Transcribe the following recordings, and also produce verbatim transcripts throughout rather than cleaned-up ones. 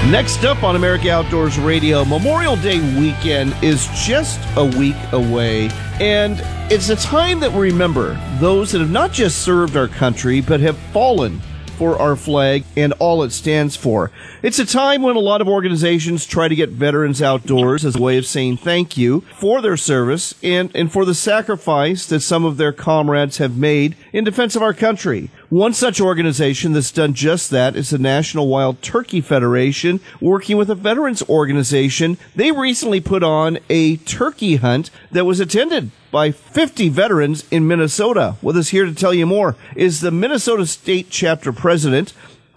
Next up on America Outdoors Radio, Memorial Day weekend is just a week away, and it's a time that we remember those that have not just served our country, but have fallen for our flag and all it stands for. It's a time when a lot of organizations try to get veterans outdoors as a way of saying thank you for their service and, and for the sacrifice that some of their comrades have made in defense of our country. One such organization that's done just that is the National Wild Turkey Federation, working with a veterans organization. They recently put on a turkey hunt that was attended by fifty veterans in Minnesota. With us here to tell you more is the Minnesota State Chapter President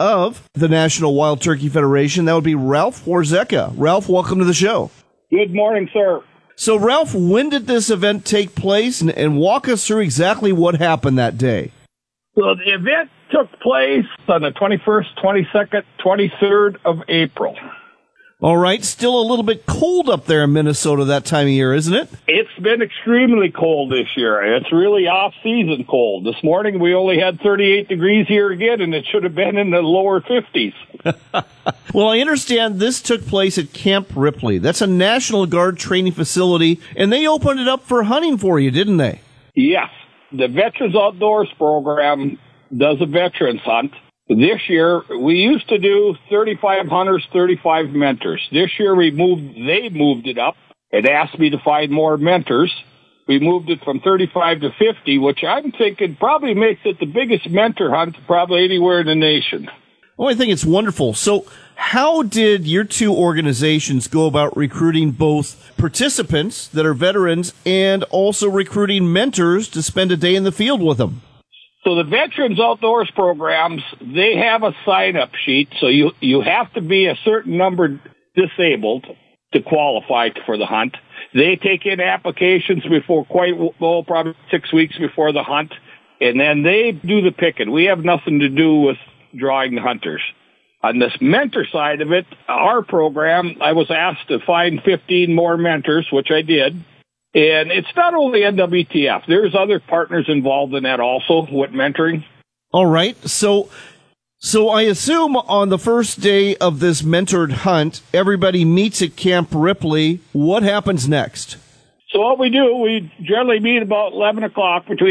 of the National Wild Turkey Federation. That would be Ralph Warzeka. Ralph, welcome to the show. Good morning, sir. So, Ralph, when did this event take place, and, and walk us through exactly what happened that day? Well, the event took place on the twenty-first, twenty-second, twenty-third of April. All right. Still a little bit cold up there in Minnesota that time of year, isn't it? It's been extremely cold this year. It's really off-season cold. This morning we only had thirty-eight degrees here again, and it should have been in the lower fifties. Well, I understand this took place at Camp Ripley. That's a National Guard training facility, and they opened it up for hunting for you, didn't they? Yes. The Veterans Outdoors program does a veterans hunt. This year, we used to do thirty-five hunters, thirty-five mentors. This year, we moved, they moved it up and asked me to find more mentors. We moved it from thirty-five to fifty, which I'm thinking probably makes it the biggest mentor hunt probably anywhere in the nation. Oh, I think it's wonderful. So how did your two organizations go about recruiting both participants that are veterans and also recruiting mentors to spend a day in the field with them? So the Veterans Outdoors programs, they have a sign-up sheet, so you, you have to be a certain number disabled to qualify for the hunt. They take in applications before quite, well, probably six weeks before the hunt, and then they do the picking. We have nothing to do with drawing the hunters. On this mentor side of it, our program, I was asked to find fifteen more mentors, which I did. And it's not only N W T F. There's other partners involved in that also with mentoring. All right. So so I assume on the first day of this mentored hunt, everybody meets at Camp Ripley. What happens next? So what we do, we generally meet about eleven o'clock between